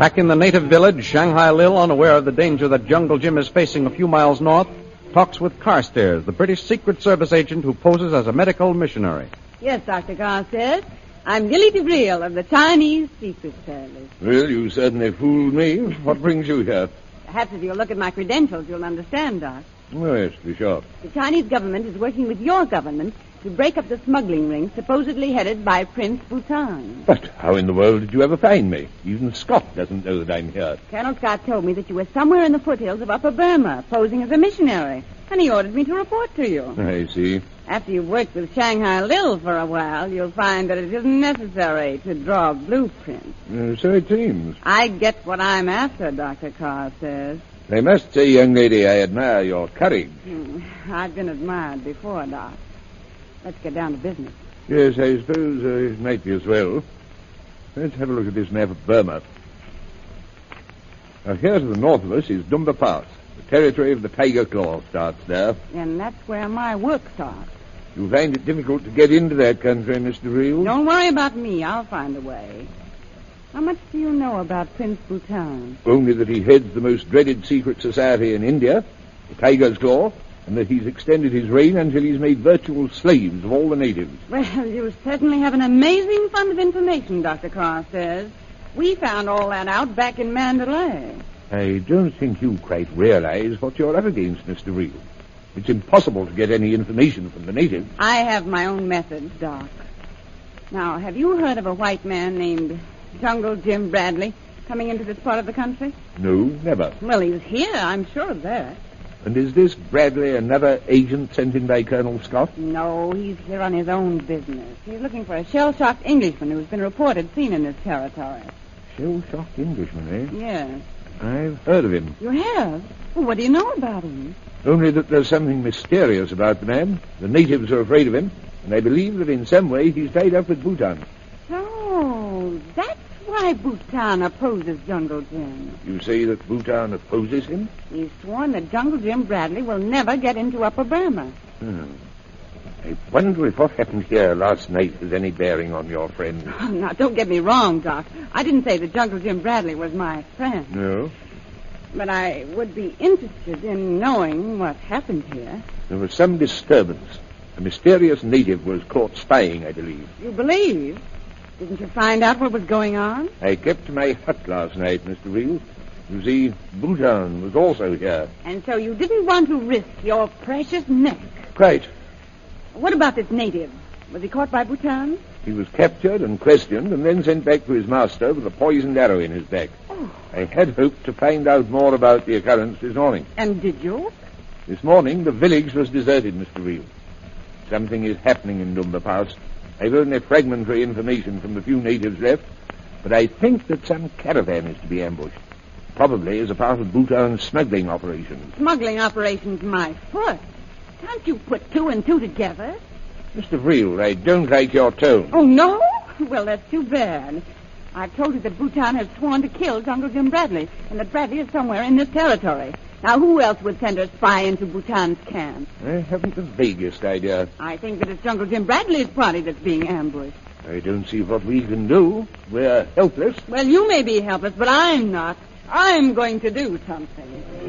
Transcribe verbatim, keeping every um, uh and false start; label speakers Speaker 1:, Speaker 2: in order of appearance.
Speaker 1: Back in the native village, Shanghai Lil, unaware of the danger that Jungle Jim is facing a few miles north, talks with Carstairs, the British Secret Service agent who poses as a medical missionary.
Speaker 2: Yes, Doctor Carstairs. I'm Lily DeVril of the Chinese Secret Service.
Speaker 3: Well, you certainly fooled me. What brings you here?
Speaker 2: Perhaps if you'll look at my credentials, you'll understand, Doc.
Speaker 3: Oh, yes, be sure.
Speaker 2: The Chinese government is working with your government to break up the smuggling ring supposedly headed by Prince Bhutan.
Speaker 3: But how in the world did you ever find me? Even Scott doesn't know that I'm here.
Speaker 2: Colonel Scott told me that you were somewhere in the foothills of Upper Burma, posing as a missionary, and he ordered me to report to you.
Speaker 3: I see.
Speaker 2: After you've worked with Shanghai Lil for a while, you'll find that it isn't necessary to draw blueprints.
Speaker 3: Uh, so it seems.
Speaker 2: I get what I'm after, Doctor Carr says.
Speaker 3: I must say, young lady, I admire your courage.
Speaker 2: Hmm. I've been admired before, Doc. Let's get down to business.
Speaker 3: Yes, I suppose uh, it might be as well. Let's have a look at this map of Burma. Now, here to the north of us is Dumba Pass. The territory of the Tiger Claw starts there.
Speaker 2: And that's where my work starts.
Speaker 3: You find it difficult to get into that country, Mister Reel?
Speaker 2: Don't worry about me. I'll find a way. How much do you know about Prince Bhutan?
Speaker 3: Only that he heads the most dreaded secret society in India, the Tiger's Claw, and that he's extended his reign until he's made virtual slaves of all the natives.
Speaker 2: Well, you certainly have an amazing fund of information, Doctor Carr says. We found all that out back in Mandalay.
Speaker 3: I don't think you quite realize what you're up against, Mister Reel. It's impossible to get any information from the natives.
Speaker 2: I have my own methods, Doc. Now, have you heard of a white man named Jungle Jim Bradley coming into this part of the country?
Speaker 3: No, never.
Speaker 2: Well, he's here. I'm sure of that.
Speaker 3: And is this Bradley another agent sent in by Colonel Scott?
Speaker 2: No, he's here on his own business. He's looking for a shell-shocked Englishman who's been reported seen in this territory.
Speaker 3: Shell-shocked Englishman, eh?
Speaker 2: Yes.
Speaker 3: I've heard of him.
Speaker 2: You have? Well, what do you know about him?
Speaker 3: Only that there's something mysterious about the man. The natives are afraid of him, and I believe that in some way he's tied up with Bhutan.
Speaker 2: Oh, that's why Bhutan opposes Jungle Jim.
Speaker 3: You say that Bhutan opposes him?
Speaker 2: He's sworn that Jungle Jim Bradley will never get into Upper Burma.
Speaker 3: Hmm. I wonder if what happened here last night has any bearing on your friend.
Speaker 2: Oh, now, don't get me wrong, Doc. I didn't say that Jungle Jim Bradley was my friend.
Speaker 3: No?
Speaker 2: But I would be interested in knowing what happened here.
Speaker 3: There was some disturbance. A mysterious native was caught spying, I believe.
Speaker 2: You believe? Didn't you find out what was going on?
Speaker 3: I kept my hut last night, Mister Reel. You see, Bhutan was also here.
Speaker 2: And so you didn't want to risk your precious neck.
Speaker 3: Quite.
Speaker 2: What about this native? Was he caught by Bhutan?
Speaker 3: He was captured and questioned and then sent back to his master with a poisoned arrow in his back.
Speaker 2: Oh.
Speaker 3: I had hoped to find out more about the occurrence this morning.
Speaker 2: And did you?
Speaker 3: This morning, the village was deserted, Mister Reel. Something is happening in Dumba Pass. I've only fragmentary information from the few natives left, but I think that some caravan is to be ambushed. Probably as a part of Bhutan's smuggling operations.
Speaker 2: Smuggling operations, my foot. Can't you put two and two together?
Speaker 3: Mister Reel, I don't like your tone.
Speaker 2: Oh, no? Well, that's too bad. I've told you that Bhutan has sworn to kill Jungle Jim Bradley, and that Bradley is somewhere in this territory. Now, who else would send a spy into Bhutan's camp?
Speaker 3: I haven't the vaguest idea.
Speaker 2: I think that it's Jungle Jim Bradley's party that's being ambushed.
Speaker 3: I don't see what we can do. We're helpless.
Speaker 2: Well, you may be helpless, but I'm not. I'm going to do something.